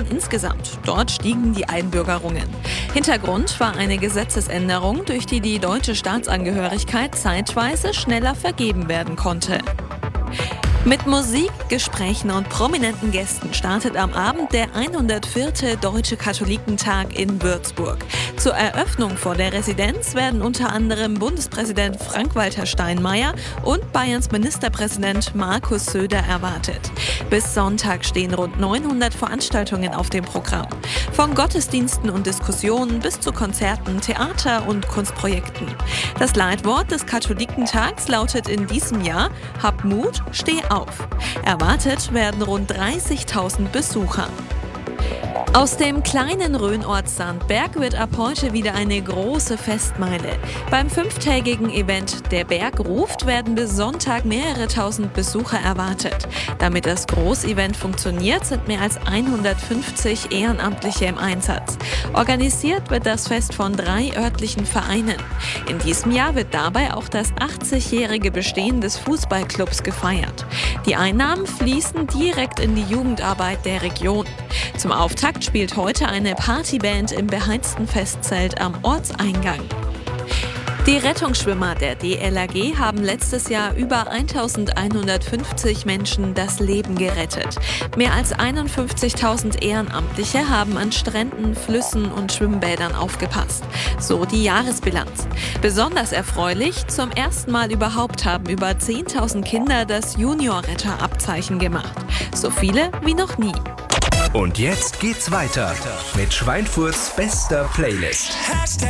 Bayern insgesamt. Dort stiegen die Einbürgerungen. Hintergrund war eine Gesetzesänderung, durch die die deutsche Staatsangehörigkeit zeitweise schneller vergeben werden konnte. Mit Musik, Gesprächen und prominenten Gästen startet am Abend der 104. Deutsche Katholikentag in Würzburg. Zur Eröffnung vor der Residenz werden unter anderem Bundespräsident Frank-Walter Steinmeier und Bayerns Ministerpräsident Markus Söder erwartet. Bis Sonntag stehen rund 900 Veranstaltungen auf dem Programm. Von Gottesdiensten und Diskussionen bis zu Konzerten, Theater und Kunstprojekten. Das Leitwort des Katholikentags lautet in diesem Jahr: Hab Mut, steh auf. Erwartet werden rund 30.000 Besucher. Aus dem kleinen Rhönort Sandberg wird ab heute wieder eine große Festmeile. Beim 5-tägigen Event Der Berg ruft werden bis Sonntag mehrere tausend Besucher erwartet. Damit das Großevent funktioniert, sind mehr als 150 Ehrenamtliche im Einsatz. Organisiert wird das Fest von 3 örtlichen Vereinen. In diesem Jahr wird dabei auch das 80-jährige Bestehen des Fußballclubs gefeiert. Die Einnahmen fließen direkt in die Jugendarbeit der Region. Zum Auftakt spielt heute eine Partyband im beheizten Festzelt am Ortseingang. Die Rettungsschwimmer der DLRG haben letztes Jahr über 1150 Menschen das Leben gerettet. Mehr als 51.000 Ehrenamtliche haben an Stränden, Flüssen und Schwimmbädern aufgepasst. So die Jahresbilanz. Besonders erfreulich, zum ersten Mal überhaupt haben über 10.000 Kinder das Juniorretterabzeichen gemacht. So viele wie noch nie. Und jetzt geht's weiter mit Schweinfurts bester Playlist.